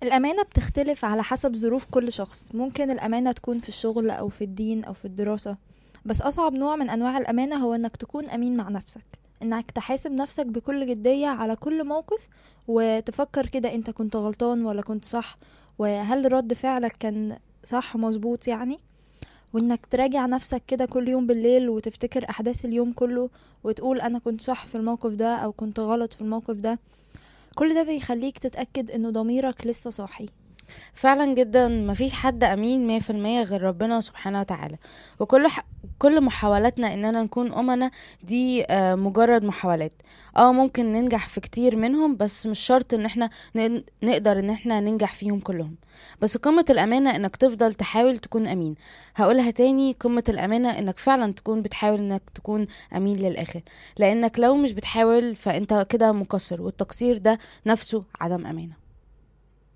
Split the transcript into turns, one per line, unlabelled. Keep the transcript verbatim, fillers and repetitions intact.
الأمانة بتختلف على حسب ظروف كل شخص. ممكن الأمانة تكون في الشغل أو في الدين أو في الدراسة، بس أصعب نوع من أنواع الأمانة هو أنك تكون أمين مع نفسك، أنك تحاسب نفسك بكل جدية على كل موقف، وتفكر كده أنت كنت غلطان ولا كنت صح، وهل رد فعلك كان صح مظبوط يعني. وانك تراجع نفسك كده كل يوم بالليل وتفتكر احداث اليوم كله وتقول انا كنت صح في الموقف ده او كنت غلط في الموقف ده. كل ده بيخليك تتأكد انه ضميرك لسه صاحي.
فعلا جدا، مفيش حد امين مية في المية غير ربنا سبحانه وتعالى. وكل ح... كل محاولاتنا اننا نكون امنا دي آه، مجرد محاولات. اه ممكن ننجح في كتير منهم، بس مش شرط ان احنا ن... نقدر ان احنا ننجح فيهم كلهم. بس قمة الامانة انك تفضل تحاول تكون امين. هقولها تاني، قمة الامانة انك فعلا تكون بتحاول انك تكون امين للاخر. لانك لو مش بتحاول فانت كده مقصر، والتقصير ده نفسه عدم امانة.